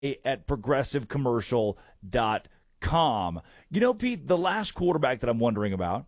at progressivecommercial.com. You know, Pete, the last quarterback that I'm wondering about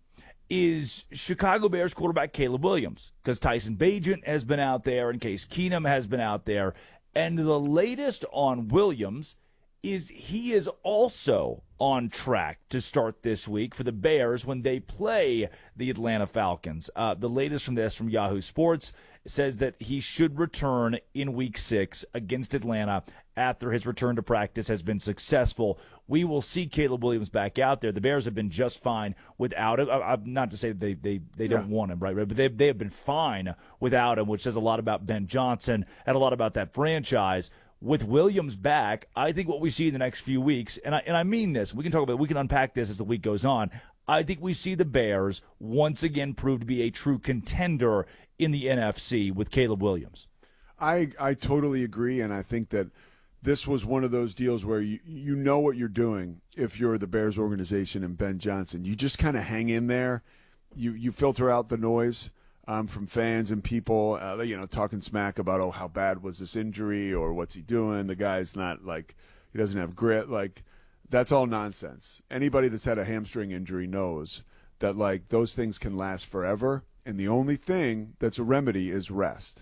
is Chicago Bears quarterback Caleb Williams, because Tyson Bagent has been out there and Case Keenum has been out there. And the latest on Williams is he is also on track to start this week for the Bears when they play the Atlanta Falcons. The latest from Yahoo Sports says that he should return in Week 6 against Atlanta after his return to practice has been successful. We will see Caleb Williams back out there. The Bears have been just fine without him. Not to say they don't want him, right? But they have been fine without him, which says a lot about Ben Johnson and a lot about that franchise. With Williams back, I think what we see in the next few weeks, and I mean this, we can unpack this as the week goes on. I think we see the Bears once again prove to be a true contender in the NFC with Caleb Williams. I totally agree, and I think that this was one of those deals where you know what you're doing if you're the Bears organization and Ben Johnson. You just kind of hang in there. You filter out the noise from fans and people, talking smack about, oh, how bad was this injury or what's he doing? The guy's not he doesn't have grit. That's all nonsense. Anybody that's had a hamstring injury knows that those things can last forever, and the only thing that's a remedy is rest.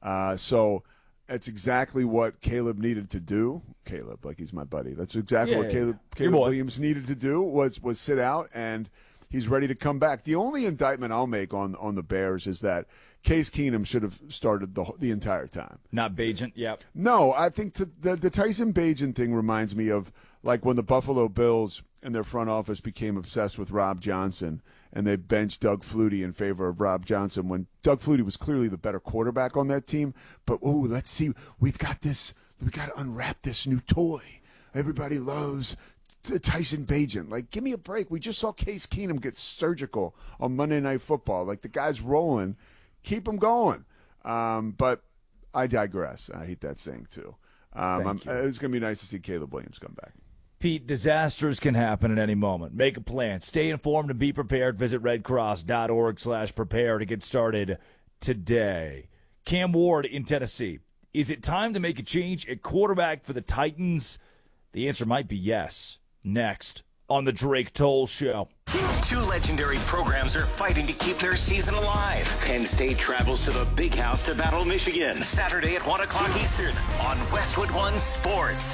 So that's exactly what Caleb needed to do. Caleb, like he's my buddy. That's exactly what Caleb Williams needed to do was sit out, and he's ready to come back. The only indictment I'll make on the Bears is that Case Keenum should have started the entire time. Not Bagent, yep. No, I think the Tyson Bagent thing reminds me of when the Buffalo Bills and their front office became obsessed with Rob Johnson, and they benched Doug Flutie in favor of Rob Johnson when Doug Flutie was clearly the better quarterback on that team. But, let's see, we've got to unwrap this new toy. Everybody loves Tyson Bagent. Give me a break. We just saw Case Keenum get surgical on Monday Night Football. The guy's rolling. Keep him going. But I digress. I hate that saying, too. It's going to be nice to see Caleb Williams come back. Pete, disasters can happen at any moment. Make a plan. Stay informed and be prepared. Visit redcross.org/prepare to get started today. Cam Ward in Tennessee. Is it time to make a change at quarterback for the Titans? The answer might be yes. Next on the Drake Toll Show. Two legendary programs are fighting to keep their season alive. Penn State travels to the Big House to battle Michigan. Saturday at 1 o'clock Eastern on Westwood One Sports.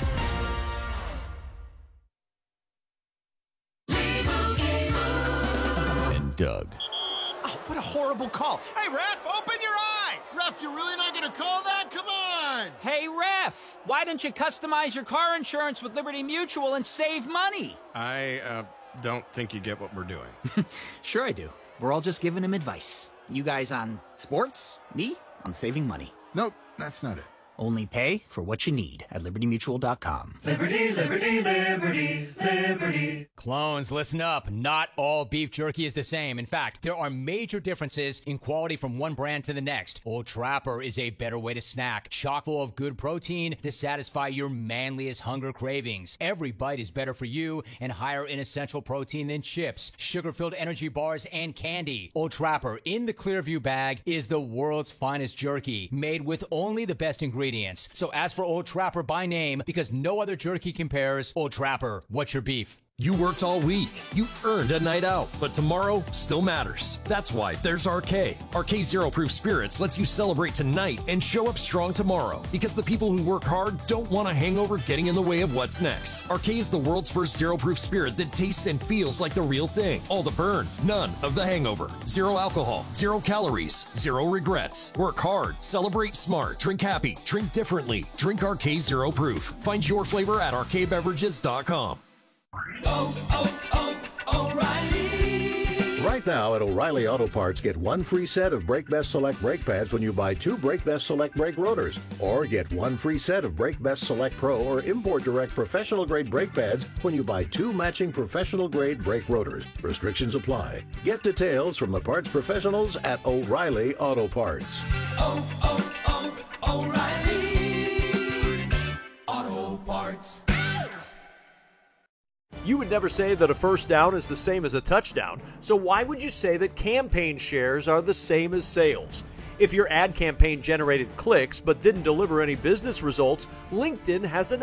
Doug. Oh, what a horrible call. Hey, ref, open your eyes. Ref, you're really not going to call that? Come on. Hey, ref, why don't you customize your car insurance with Liberty Mutual and save money? I don't think you get what we're doing. Sure I do. We're all just giving him advice. You guys on sports, me on saving money. Nope, that's not it. Only pay for what you need at LibertyMutual.com. Liberty, liberty, liberty, liberty. Clones, listen up. Not all beef jerky is the same. In fact, there are major differences in quality from one brand to the next. Old Trapper is a better way to snack, chock full of good protein to satisfy your manliest hunger cravings. Every bite is better for you and higher in essential protein than chips, sugar-filled energy bars, and candy. Old Trapper in the Clearview bag is the world's finest jerky, made with only the best ingredients. So ask for Old Trapper by name because no other jerky compares. Old Trapper, what's your beef? You worked all week. You earned a night out, but tomorrow still matters. That's why there's RK. RK Zero Proof Spirits lets you celebrate tonight and show up strong tomorrow because the people who work hard don't want a hangover getting in the way of what's next. RK is the world's first zero proof spirit that tastes and feels like the real thing. All the burn, none of the hangover. Zero alcohol, 0 calories, 0 regrets. Work hard, celebrate smart, drink happy, drink differently. Drink RK Zero Proof. Find your flavor at rkbeverages.com. O'Reilly. Right now at O'Reilly Auto Parts, get one free set of Brake Best Select brake pads when you buy 2 Brake Best Select brake rotors. Or get one free set of Brake Best Select Pro or Import Direct professional grade brake pads when you buy 2 matching professional grade brake rotors. Restrictions apply. Get details from the parts professionals at O'Reilly Auto Parts. O'Reilly Auto Parts. You would never say that a first down is the same as a touchdown, so why would you say that campaign shares are the same as sales? If your ad campaign generated clicks but didn't deliver any business results, LinkedIn has an